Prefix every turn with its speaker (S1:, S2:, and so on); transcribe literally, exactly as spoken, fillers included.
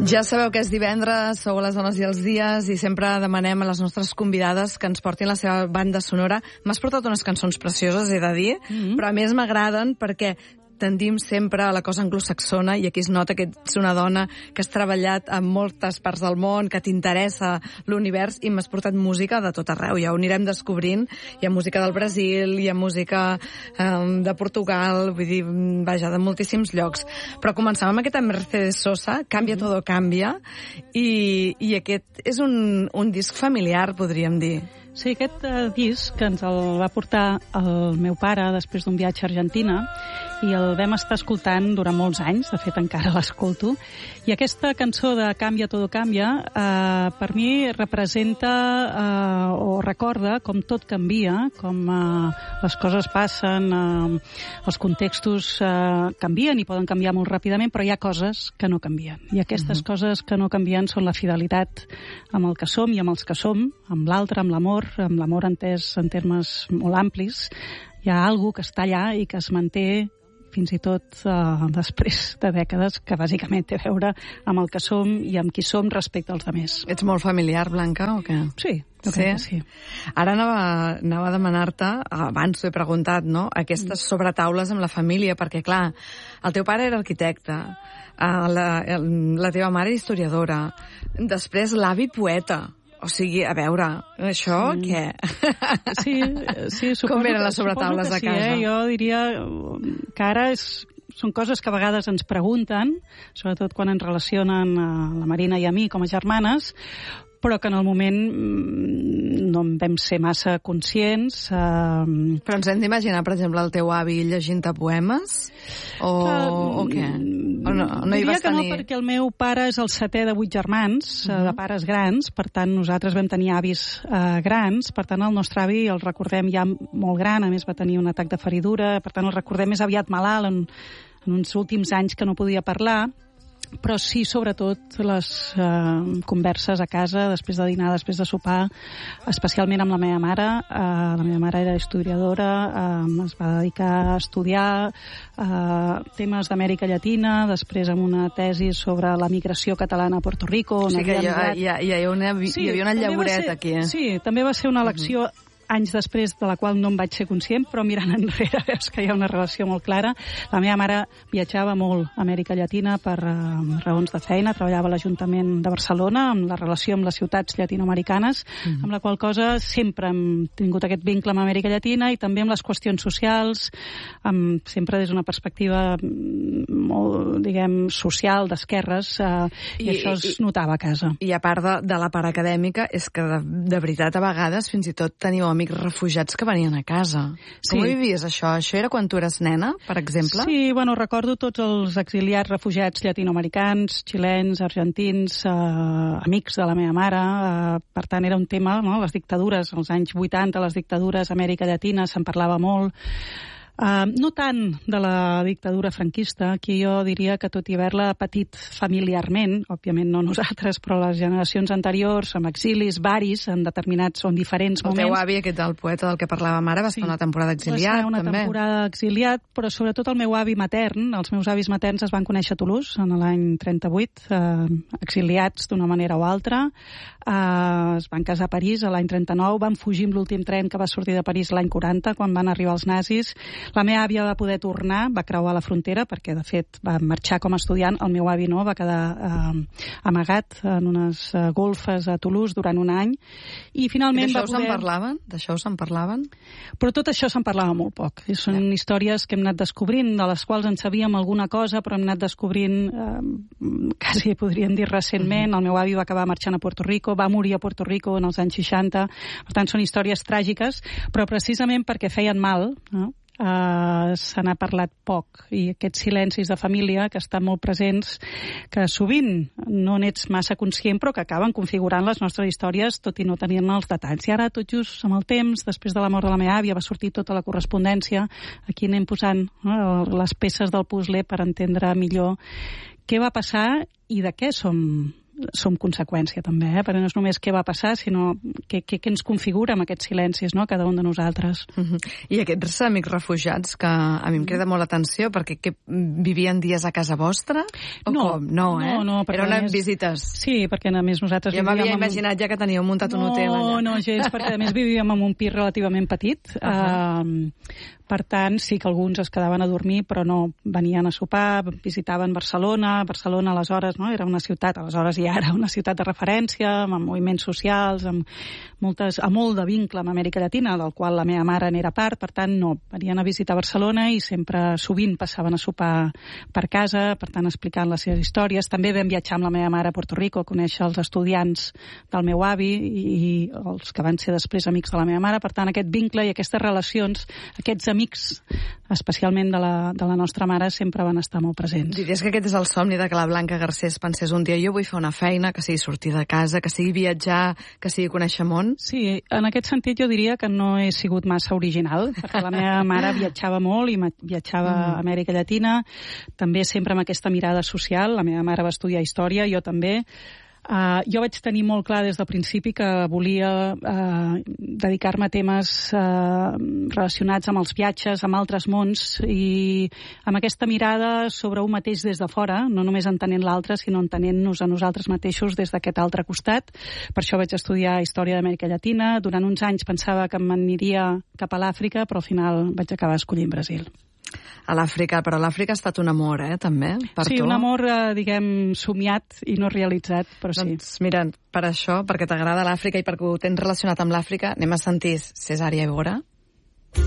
S1: Ja sabeu que és divendres, sou les dones i els dies, i sempre demanem a les nostres convidades que ens portin la seva banda sonora. M'has portat unes cançons precioses, he de dir, mm-hmm. però a més m'agraden perquè tendim sempre a la cosa anglosaxona, i aquí es nota que ets una dona que has treballat en moltes parts del món, que t'interessa l'univers, i m'has portat música de tot arreu. Ja ho anirem descobrint. Hi ha música del Brasil, hi ha música um, de Portugal, vull dir, vaja, de moltíssims llocs. Però començàvem amb aquesta Mercedes Sosa, Cambia todo cambia, i, i aquest és un, un disc familiar, podríem dir.
S2: Sí, aquest uh, disc que ens el va portar el meu pare després d'un viatge a Argentina, i el vam estar escoltant durant molts anys, de fet encara l'escolto, i aquesta cançó de Cambia todo cambia eh, per mi representa eh, o recorda com tot canvia, com eh, les coses passen, eh, els contextos eh, canvien i poden canviar molt ràpidament, però hi ha coses que no canvien, i aquestes uh-huh. coses que no canvien són la fidelitat amb el que som i amb els que som, amb l'altre, amb l'amor, amb l'amor entès en termes molt amplis. Hi ha alguna que està allà i que es manté fins i tot uh, després de dècades, que bàsicament té a veure amb el que som i amb qui som respecte als altres.
S1: Ets molt familiar, Blanca, o què?
S2: Sí, jo sí? crec que sí.
S1: Ara anava, anava a demanar-te, abans t'ho he preguntat, no?, aquestes mm. sobretaules amb la família, perquè, clar, el teu pare era arquitecte, uh, la, la teva mare historiadora, després l'avi poeta. O sigui, a veure, això
S2: sí.
S1: què?
S2: Sí, sí, suposo
S1: com eren les
S2: que,
S1: sobretaules
S2: que
S1: a
S2: sí,
S1: casa?
S2: Eh? Jo diria que ara és, són coses que a vegades ens pregunten, sobretot quan ens relacionen a la Marina i a mi com a germanes, però que en el moment no en vam ser massa conscients. Eh...
S1: Però ens hem d'imaginar, per exemple, el teu avi llegint-te poemes? O, uh, o què? O no, no hi vas
S2: que
S1: tenir...
S2: no, perquè el meu pare és el setè de vuit germans, uh-huh. de pares grans, per tant nosaltres vam tenir avis eh, grans, per tant el nostre avi el recordem ja molt gran, a més va tenir un atac de feridura, per tant el recordem més aviat malalt en, en uns últims anys que no podia parlar, però sí, sobretot, les eh, converses a casa, després de dinar, després de sopar, especialment amb la meva mare. Eh, la meva mare era historiadora, eh, es va dedicar a estudiar eh, temes d'Amèrica Llatina, després amb una tesi sobre la migració catalana a Puerto Rico.
S1: O sigui que hi, ha, hi, ha, hi, ha una, sí, hi havia una llavoreta
S2: ser,
S1: aquí. Eh?
S2: Sí, també va ser una elecció uh-huh. anys després, de la qual no em vaig ser conscient, però mirant enrere veus que hi ha una relació molt clara. La meva mare viatjava molt a Amèrica Llatina per uh, raons de feina, treballava a l'Ajuntament de Barcelona, amb la relació amb les ciutats llatinoamericanes, mm-hmm. amb la qual cosa sempre hem tingut aquest vincle amb Amèrica Llatina i també amb les qüestions socials, amb, sempre des d'una perspectiva molt, diguem, social, d'esquerres, uh, i, i això es i, notava a casa.
S1: I a part de, de la part acadèmica, és que de, de veritat a vegades fins i tot teniu amics refugiats que venien a casa. Sí. Com ho vivies, això? Això era quan tu eres nena, per exemple?
S2: Sí, bueno, recordo tots els exiliats refugiats llatinoamericans, xilens, argentins, eh, amics de la meva mare. Eh, per tant, era un tema, no?, les dictadures, als anys vuitanta, les dictadures a Amèrica Llatina, se'n parlava molt. Uh, no tant de la dictadura franquista, aquí jo diria que tot i haver-la patit familiarment, òbviament no nosaltres, però les generacions anteriors, amb exilis varis, en determinats o en diferents
S1: el
S2: moments...
S1: El teu avi, aquest el poeta del que parlàvem ara, va estar sí, una temporada exiliat,
S2: va estar una
S1: també.
S2: temporada exiliat, però sobretot el meu avi matern, els meus avis materns es van conèixer a Toulouse en l'any trenta-vuit, eh, exiliats d'una manera o altra, eh, es van casar a París l'any trenta-nou, van fugir amb l'últim tren que va sortir de París l'any quaranta, quan van arribar els nazis. La meva àvia va poder tornar, va creuar la frontera, perquè de fet va marxar com a estudiant, el meu avi no, va quedar eh, amagat en unes eh, golfes a Toulouse durant un any, i finalment
S1: I
S2: va
S1: poder... se'n parlaven? D'això se'n parlaven?
S2: Però tot això se'n parlava molt poc. I són ja. històries que hem anat descobrint, de les quals en sabíem alguna cosa, però hem anat descobrint, eh, quasi podríem dir recentment, uh-huh. el meu avi va acabar marxant a Puerto Rico, va morir a Puerto Rico en els anys seixanta, per tant són històries tràgiques, però precisament perquè feien mal, no? Uh, se n'ha parlat poc, i aquests silencis de família que estan molt presents, que sovint no n'ets massa conscient, però que acaben configurant les nostres històries tot i no tenir-ne els detalls. I ara, tot just amb el temps, després de la mort de la meva àvia, va sortir tota la correspondència. Aquí anem posant no, les peces del puzzle per entendre millor què va passar i de què som som conseqüència també, eh? Però no és només què va passar, sinó què, què, què ens configura amb aquests silencis, no?, cada un de nosaltres.
S1: Uh-huh. I aquests amics refugiats, que a mi em crida molt l'atenció, perquè que vivien dies a casa vostra? O
S2: no,
S1: com? No, eh?
S2: No, no,
S1: eren
S2: més...
S1: visites?
S2: Sí, perquè a més nosaltres...
S1: Jo m'havia imaginat ja que teníeu muntat
S2: no,
S1: un hotel allà.
S2: No, no, gens, perquè a més vivíem en un pis relativament petit. Uh-huh. uh, per tant, sí que alguns es quedaven a dormir, però no, venien a sopar, visitaven Barcelona. Barcelona, aleshores, no?, era una ciutat, aleshores i ara, una ciutat de referència, amb moviments socials, amb, moltes, amb molt de vincle amb Amèrica Llatina, del qual la meva mare n'era part, per tant, no, venien a visitar Barcelona i sempre, sovint, passaven a sopar per casa, per tant, explicant les seves històries. També vam viatjar amb la meva mare a Puerto Rico a conèixer els estudiants del meu avi i, i els que van ser després amics de la meva mare. Per tant, aquest vincle i aquestes relacions, aquests amics, especialment de la, de la nostra mare, sempre van estar molt presents.
S1: Diries que aquest és el somni de que la Blanca Garcés pensés un dia: jo vull fer una feina, que sigui sortir de casa, que sigui viatjar, que sigui conèixer món?
S2: Sí, en aquest sentit jo diria que no he sigut massa original, perquè la meva mare viatjava molt i viatjava a Amèrica Llatina, també sempre amb aquesta mirada social. La meva mare va estudiar història, jo també. Uh, jo vaig tenir molt clar des del principi que volia uh, dedicar-me a temes uh, relacionats amb els viatges, amb altres mons, i amb aquesta mirada sobre un mateix des de fora, no només entenent l'altre, sinó entenent-nos a nosaltres mateixos des d'aquest altre costat. Per això vaig estudiar Història d'Amèrica Llatina. Durant uns anys pensava que m'aniria cap a l'Àfrica, però al final vaig acabar escollint Brasil.
S1: A l'Àfrica, però l'Àfrica ha estat un amor, eh, també, per
S2: sí,
S1: tu.
S2: Sí, un amor, eh, diguem, somiat i no realitzat, però sí.
S1: Doncs mira, per això, perquè t'agrada l'Àfrica i perquè ho tens relacionat amb l'Àfrica, anem a sentir Cesària Evora.